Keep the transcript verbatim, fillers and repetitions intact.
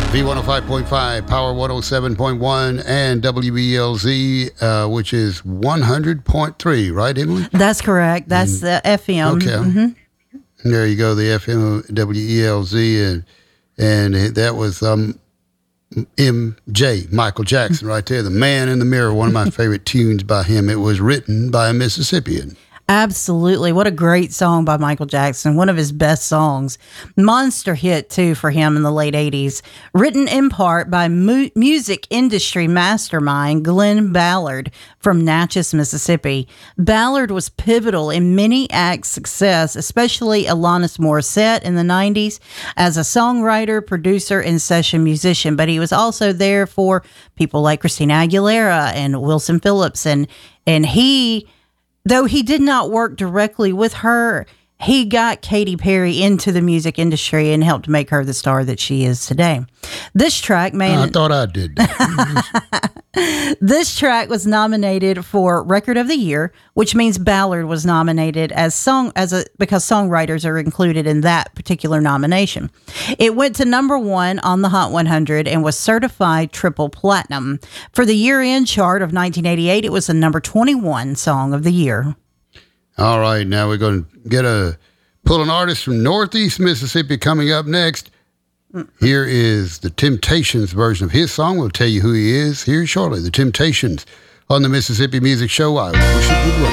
V one oh five point five, Power one oh seven point one, and W E L Z, uh, which is one hundred point three, right, Emily? That's correct. That's mm. the F M. Okay. Mm-hmm. There you go, the F M, W E L Z, and, and that was um, M J, Michael Jackson, right there. The Man in the Mirror, one of my favorite tunes by him. It was written by a Mississippian. Absolutely. What a great song by Michael Jackson. One of his best songs. Monster hit, too, for him in the late eighties. Written in part by mu- music industry mastermind Glenn Ballard from Natchez, Mississippi. Ballard was pivotal in many acts' success, especially Alanis Morissette in the nineties, as a songwriter, producer, and session musician. But he was also there for people like Christina Aguilera and Wilson Phillips. And, and he... Though he did not work directly with her, he got Katy Perry into the music industry and helped make her the star that she is today. This track, man, I thought I did. This track was nominated for Record of the Year, which means Ballard was nominated as song as a because songwriters are included in that particular nomination. It went to number one on the Hot one hundred and was certified triple platinum. For the year-end chart of nineteen eighty-eight, it was the number twenty-one song of the year. All right, now we're going to get a pull an artist from Northeast Mississippi coming up next. Here is the Temptations version of his song. We'll tell you who he is here shortly. The Temptations on the Mississippi Music Show. I wish it would work.